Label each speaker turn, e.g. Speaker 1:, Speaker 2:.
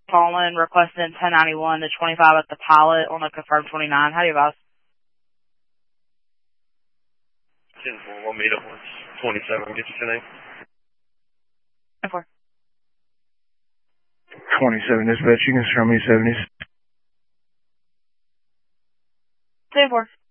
Speaker 1: calling, requesting 1091 to 25 at the pilot on a confirmed 29. How do you advise?
Speaker 2: 10-4, we'll meet up with 27. Get your name.
Speaker 1: 10-4.
Speaker 3: 27 dispatch, you can show me 70s.
Speaker 1: 10-4.